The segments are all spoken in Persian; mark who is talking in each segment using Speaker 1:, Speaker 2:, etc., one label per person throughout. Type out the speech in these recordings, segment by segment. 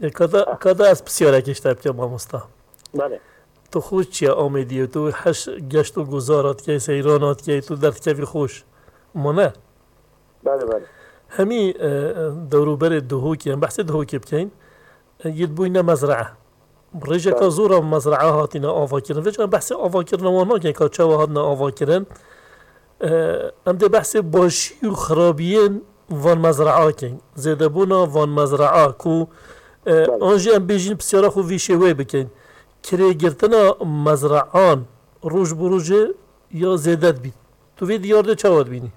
Speaker 1: کدا از بسیار کشته بکن ما مستا
Speaker 2: بله
Speaker 1: تو خوش چیه آمدی تو هش گشت و گذارات که سیرانات که تو درد کفی خوش ما نه
Speaker 2: بله بله
Speaker 1: همی دوروبر دهوکی هم بحث دهوکی بکن ید بوینا مزرعه رجع
Speaker 2: بله.
Speaker 1: كزورا مزرعة هاتنا آوا كرن فيجا بحث آوا كرن وانا كان كاتشاوا هاتنا آوا كرن ام ده بحث باشي وخرابيين وان مزرعة كن زيدا بونا وان مزرعة كو انجي ام بيجين بسيارة خو في شوي بكن كري گرتنا مزرعان روج بروج يا زيادت بيت تو في ديار ده چاواد بيني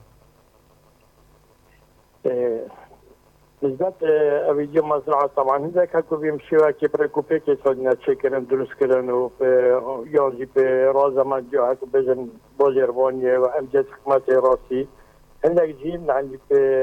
Speaker 2: بالذات اویدی مزرعه طبعا هندك هكو بيمشي كي بريكو بيكي صدنا تشكرن دروس كرن و يونجي برازا ما جو هكو بجن بوزيربوني وامجد حكمتي راسي هندك جيم عندي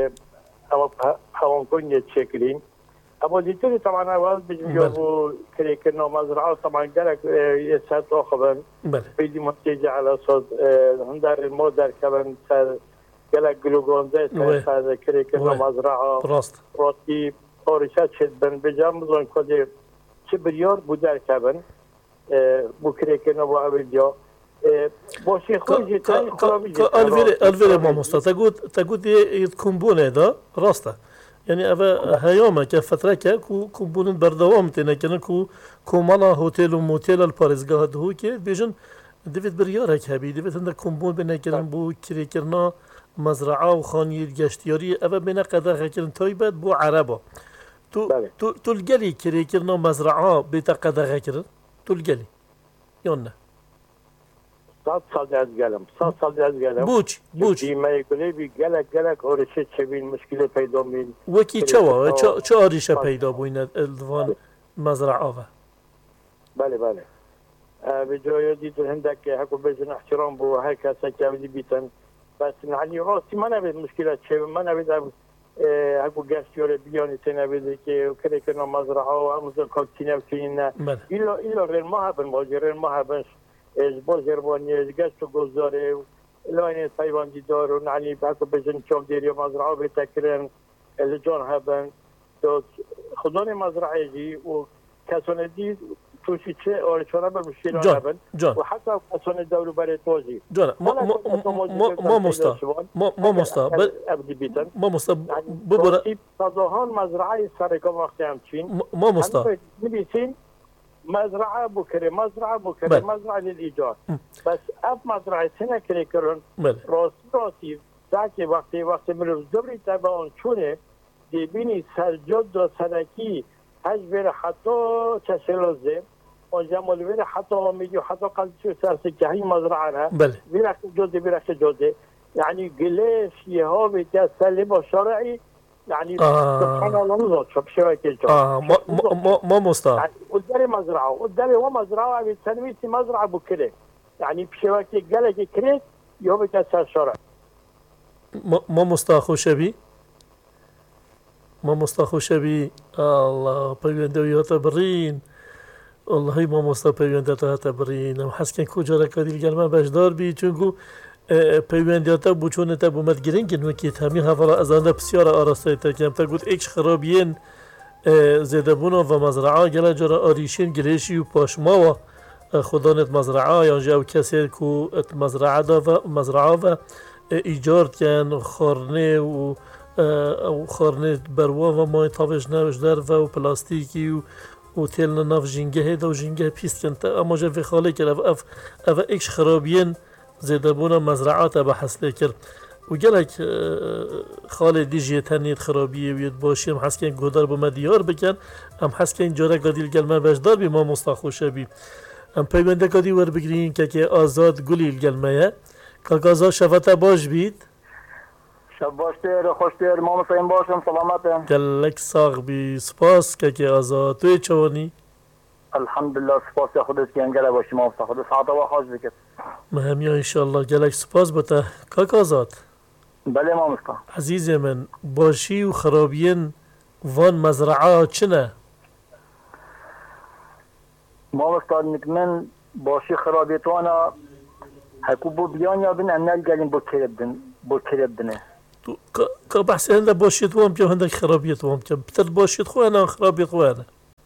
Speaker 2: هون كوني تشكرين ابو ديتوري طبعا اول بجن جو كريكنا مزرعه طبعا قالك يسات اخبن بيدي متجه على صوت هندار المودر كمان قالك جلوجون زي هذا كريكنا مزرعه راسي اورشات شدبن بجامزون كودي كبريور بودار كابن بو كريكنا بو ابيديو بوشي خوجي تاني
Speaker 1: الفيري ما مستا تقول يتكمبون ده راسته يعني أبا هيوما كفترة كومبون بردوام تنكنا كو مالا هوتيل وموتيل الباريزغا هدهو كي بيجن ديفيد بريارك هبي ديفيد عندك كومبون بنكرن بو كريكرنا مزرعه و خانیه گشتیاری اوه بنا قدر کردن تایبت بو عربا تو الگلی کری کرنا مزرعه بیتا قدر کردن تو الگلی یا نه
Speaker 2: 100 سال از گلم 100 سال از گلم
Speaker 1: بوچ
Speaker 2: بیمه یکلی بی گلک آرشه چوین مشکل پیدا مین
Speaker 1: وکی چه آرشه پیدا بوین الوان مزرعه اوه
Speaker 2: بله بله به جای دیدو هندک حکو بجن احترام بو هر کسا که بیتن بس يعني راسي ما نبي مشكلة شيء ما نبي هكو جاستيور بيوني تنبي كي وكذا كنا مزرعة وأمزون كوتشينا وكينا إلا غير ما هبن غير ما هبنش بوزير بوني جاستو جوزاري إلا إن تايوان دي دار يعني هكو بجن شوف ديري مزرعة بتكرن اللي جون هبن تو خدوني مزرعة جي وكاسون دي توشي چه اورشونا بالمشكلة هبن وحتى كاسون الدولة بري توزي
Speaker 1: ما مستا
Speaker 2: ببرا صدوهان مزرعة سرقا وقتی همچین
Speaker 1: ما مستا
Speaker 2: نبیسین مزرعة بكري مزرعة للإيجار بس أب مزرعة سنة كري كرن راسي ساكي وقتی مروز دبري تبعون چونه دي بيني سرجد و سنكي هج بير حتى تسلوزه اونجا مولوی حتی میگه حتی قد شو سرس جهی مزرعه بيرك جوزي يعني قليش يهوي تسلم شرعي يعني سبحان الله نزود شو بشوية الجو
Speaker 1: ما مستا
Speaker 2: يعني قدامي مزرعه بتسلميتي مزرعه بكره يعني بشوية قالك كريت يهوي تسل شرعي
Speaker 1: ما مستا خوشبي الله بيبنده وياتا برين والله ما مستا بيبنده تا برين ام حس كان کجا رکادی گلما بشدار بی چونکو پیوندی تا بوچون تا بومد گرین که نوکیت همین حوالا از آنها بسیار آراسته تا کم تا گفت ایکش خرابین زیده بونا و مزرعه گله جرا آریشین گریشی و پاشما و خدانت مزرعه یا جو کسی که مزرعه دا و مزرعه و ایجار کن خارنه و خارنه بروا و مای تابش نوش در و پلاستیکی و تیل ناف جنگه دا و جنگه پیست کن تا اما جا خاله کرد اف ایکش خرابین زیده بونا مزرعات بحث لیکر و گلک خاله دیجیه تنید خرابیه وید باشی هم حس کن گودار با مدیار بکن هم حس کن جاره قدیل گلمه بشدار بی ما مستخوشه بی هم پیونده کدی ور بگرین که آزاد گلیل گلمه که آزاد شفته باش بید
Speaker 3: شب باش دیر خوش دیر ما مسلم باشم سلامت
Speaker 1: گلک ساغ بی سپاس که آزاد توی چوانی
Speaker 3: الحمدلله سپاس یا خودت که انگله باشی ما خود ساعت و خواهش بکرد
Speaker 1: مهمی انشالله گلک سپاس بتا کاک آزاد
Speaker 3: بله ما مستا
Speaker 1: عزیز من باشی و خرابین وان مزرعه چنه
Speaker 3: ما مستا نکمن باشی خرابیتوانا هکو بو بیان یا بین انال گلیم بو کربدنه
Speaker 1: که بحثی هنده باشید وام که هنده خرابیت وام که بتر باشید خواهنه خرابیت خواهنه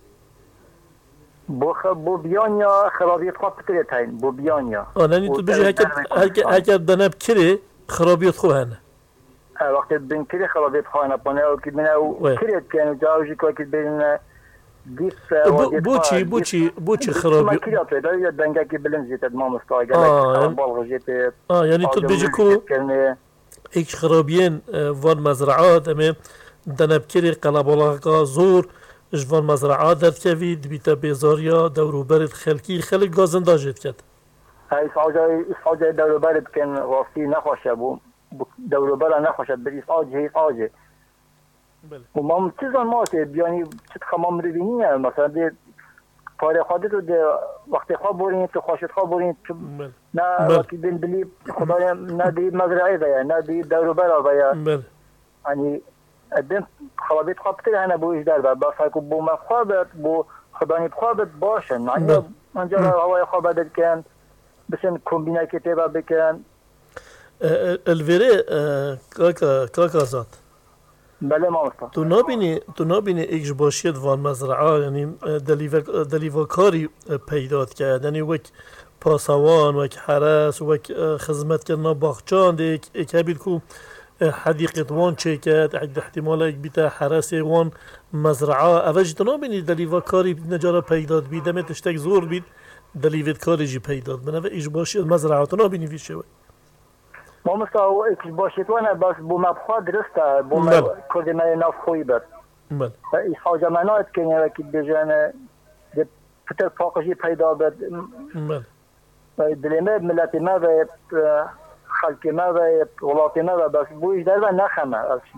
Speaker 3: بو بیان یا خرابیت خواب بکره تاین بو بیان یا
Speaker 1: نانی تو بجی هکر دنب کره خرابیت خوب هنه
Speaker 3: وقتی بین کره خرابیت خواهنه پانه او که بینه او کره کنه جاوشی که بینه
Speaker 1: بوچی خرابی
Speaker 3: ماکیرا پیدا یا دنگه که بلند زیتد ما مستاگل بالغ زیتد
Speaker 1: یعنی تو بجی کو ایک خرابین وان مزرعات اما دنب کره قلبالاقا زور جوان مزرعات درد کوید بیتا بیزاریا دوروبرد خلق گازنده جد کرد
Speaker 3: ایساجه دوروبرد کن راستی نخواشه بو دوروبر نخواشد بر ایساجه و ما چیزان ما که بیانی چیز خمام رو بینیه مثلا دی پاره خواهده تو دی وقتی خواه بورین تو خواشد خواه بورین نه وقتی بین بلی خدای نه دی مزرعه بیا نه دی دوروبر بیا یعنی دن خرابیت خواب بتره هنه بو اجدر بر بس هکو بو مخوابت بو خدانیت خوابت باشن یعنی منجا هوای خوابت کن بسن کمبینه کتیبه بکن
Speaker 1: الویره کاکا زاد
Speaker 3: بله ما مستم
Speaker 1: تو نابینی ایکش باشید وان مزرعه یعنی دلیوکاری پیداد کرد یعنی وک پاسوان وک حرس وک خدمت کردن باغچان ایک هبید کو حدیقت وان چه کرد احتمال ایک بیتا حرس وان مزرعه اوج تو نابینی دلیوکاری نجارا پیداد بید دمه تشتک زور بید دلیوت کاری جی پیداد بنابه ایکش باشید مزرعه تو نابینی ویشه وی
Speaker 3: ما مثلا ایکش باشید وانه بس بو مبخواه درسته بو کردی من ناف خوی بد ایش حاجه منات کنه وکی بجانه پتر پاقشی پیدا بد دلیمه ملت ما و خلق ما و ولات ما و بس بو ایش در و نخمه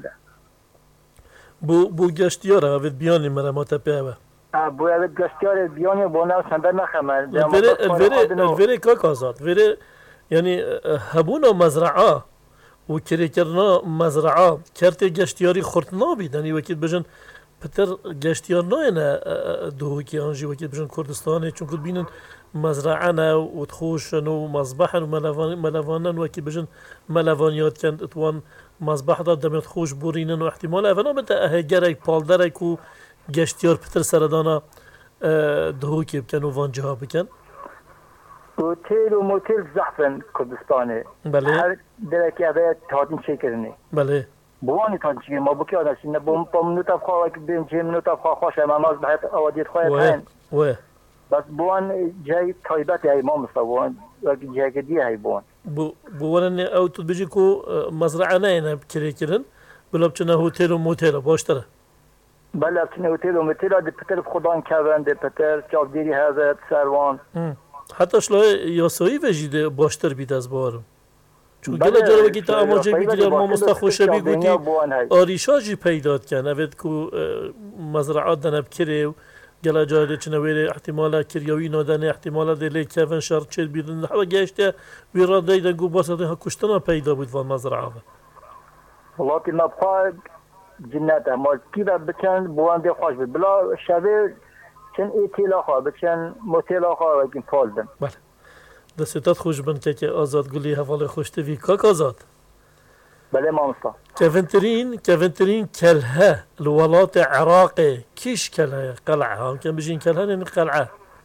Speaker 1: بو گشتیاره اوید بیانی مرا ما تپیه
Speaker 3: بو اوید گشتیاره بیانی بو نو سنده نخمه
Speaker 1: الویره که آزاد ویره یعنی هبونا مزرعه و کری کرنا مزرعه کرتی گشتیاری خورد نابید یعنی وکیل بجن پتر گشتیار نه دوکی آنجی وکیل بجن کردستانه چون کد بینن مزرعه نه و تخوشن و مصبحن و ملوانن وکیل بجن ملوانیات کند اتوان مصبح داد دمت خوش بورینن و احتمال اونا بنت اهگرک پالدرک و گشتیار پتر سردانا دوکی بکن و وان جها بکن
Speaker 3: اوتیل و موتیل زحفن کردستانه هر درکی اوه تاتین چه کرنه بوانی تاتین چه کرنه ما بکی آدم شنه با منوت افخواه وکی بیم چه منوت افخواه خوشه مماز بحث اوادیت خواه پین بس بوان جای تایبت های ما مثلا بوان وکی جای که دیه های
Speaker 1: بوان او تو بجی کو مزرعه نه اینه کری کرن بلاب چنه هوتیل و موتیل باشتره
Speaker 3: بله چنه هوتیل و موتیل دی پتر خودان کون دی پتر چافدیری هزت سروان
Speaker 1: حتی شلای یاسایی وجیده باشتر بید از بارم چون گله جاره بگی تا اماجه بیدی ما مستخوشه بیگوتی آریشا جی پیداد کن اوید که مزرعات دنب کره و گله جاره چنه ویره احتمالا کریوی نادنه احتمالا دیلی کفن شرط چید بیدن حالا گشته ویراد دیدن گو باسطه ها کشتنا پیدا بود وان مزرعه
Speaker 3: والله مبخواه جنت اما کی بکن بوان دی خوش بود بلا شبه چن ایتیلا خواه بچن موتیلا خواه وکیم پالدن
Speaker 1: بله دستت خوش بن که آزاد گلی حوال خوشتوی کاک آزاد
Speaker 3: بله ما مصطفى
Speaker 1: كافنترين كلها الولات عراقي كيش كلها قلعة كان بيجين كلها يعني قلعة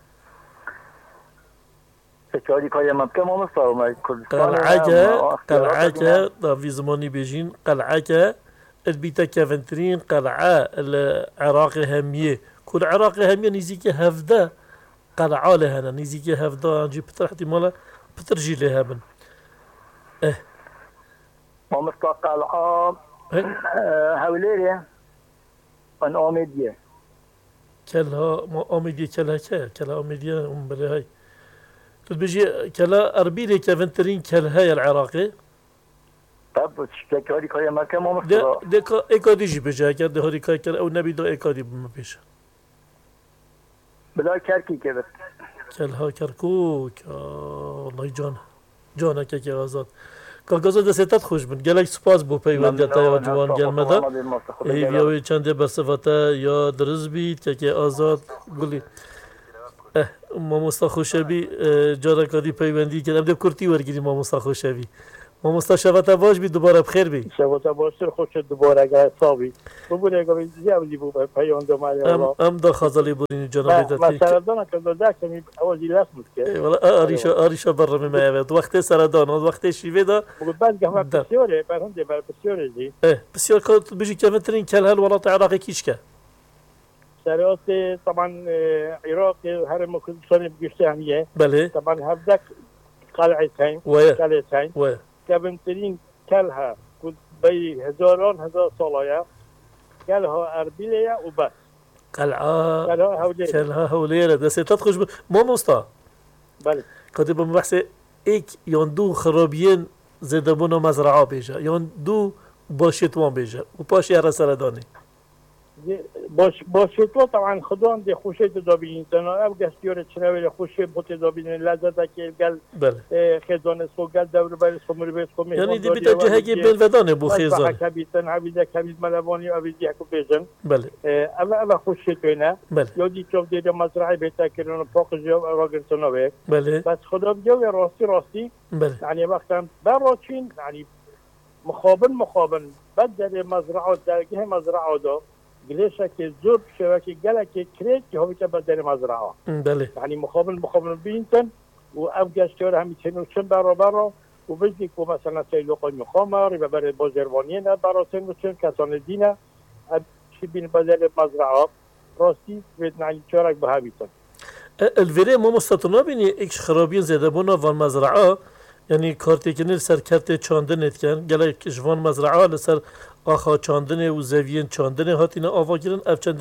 Speaker 3: فكري كايا مبكى ما مصطفى
Speaker 1: قلعة في زماني بيجين قلعة البيتا كافنترين قلعة العراقي همية كل عراقي همية نزيكي هفدا قلعة لهنا نزيكي هفدا نجي بتر احتمالا بترجي لها بن
Speaker 3: ما مصطفى قلعة هوليري ان آمدية
Speaker 1: كلها آمدية كلها آمدية بلا هاي تبجي كلا أربيلي كافنترين كلها يا العراقي
Speaker 3: طب تشتكي كاي ما كان ما مصطفى
Speaker 1: ده إيكادي جي بجا كده ده هوري كاي كلا أو نبي ده إيكادي بما بيش
Speaker 3: بلا كركي كده
Speaker 1: كلها كركوك والله جانا كي آزاد کاغذ دستت خوش بند گلک سپاس بو پیوندیت یا جوان گلمده ای بیاوی چنده برصفته یا درز بید که آزاد گلی ما مستا خوشبی جارا کادی پیوندی کردم ده کرتی ورگیری ما مستا خوشبی ما مستشفت باش بی دوباره بخیر بی
Speaker 2: شبات باشتر خوش دوباره اگر حسابی ببوره اگه زیادی بود پیوند مالی والا
Speaker 1: ام دا خازالی بودین جناب
Speaker 2: ما سردان که داده کمی اوازی لسمت که
Speaker 1: والا آریشا برمی میاد وقتی سردان وقتی شیوه دا
Speaker 2: بود بعد که هم بسیاره برهنده بر بسیاره زی
Speaker 1: بسیار کار بيجي كمان ترين كل هالولايات العراقية كيشكا
Speaker 2: سراسي طبعا عراق هرم كردستان بقشتي همية
Speaker 1: بله
Speaker 2: طبعا هبدك قلعتين قلعتين كبنترين كلها كنت بي هزار صلايا كلها أربيلية وبس
Speaker 1: قلعة
Speaker 2: كلها
Speaker 1: هوليرة ده ستدخش ما مستا
Speaker 2: بله
Speaker 1: قد يبقى بحث ايك يندو خرابيين زدبونا مزرعة بيجا يندو باشتوان بيجا وباش يارا سرداني
Speaker 2: باشه تو طبعا خدان دی خوشه دابین تنها او گستیار چنوی خوشه بوت دابین لذت که گل خزان سو گل دور بر سومر به سوم
Speaker 1: یعنی دی بیت جهگی بلودانه بو خزان
Speaker 2: کبیتن عبیده کبیت ملوانی عبیده کو بیزن
Speaker 1: بله
Speaker 2: اما خوشه تو نه یادی چوب دی مزرعه بیت کردن فوق جو راگرتنوه
Speaker 1: بله
Speaker 2: بس خدا جو راستی
Speaker 1: بله
Speaker 2: یعنی وقتا براچین یعنی مخابن بعد در مزرعه درگه مزرعه دو گلیشه که زور شبکه گله که کرد که هوی که بدن مزرعه
Speaker 1: بله
Speaker 2: یعنی مخابن بینتن و اب گشتیار همیشه چن برابر و بجدی که مثلا سیلوقای مخامر و برای بازروانی نه براسن چن کسان دینه اب چی بین بدن مزرعه راستی و یعنی چارک به همیتن
Speaker 1: الویره ما مستطنا بینی ایکش خرابین زده بونا وان مزرعه یعنی کارتی که نیل سر کرده چاندن اتکن گله جوان مزرعه لسر آخا چاندن و زویین چاندن هاتین آوا گیرن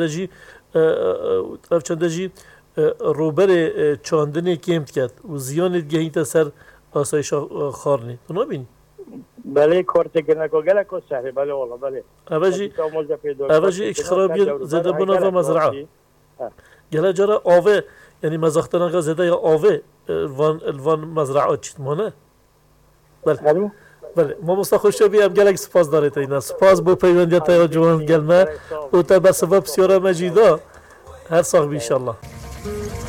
Speaker 1: افچندجی روبر چاندن کمت کرد و زیان گهیت سر آسایش خارنی تو نبینی؟
Speaker 2: بله کارت گنگو گله کو سهره بله والا بله
Speaker 1: اوجی ایک خرابی زده بنا و مزرعه گله جرا آوه یعنی مزاختنگا زده یا آوه وان مزرعه چیت مانه؟ بله بله ما مستخوش بیم گلک سپاس داره تا اینا سپاس بو پیوندیت یا جوان گلمه و تا بر سبب سیاره مجیدا هر ساق بی انشالله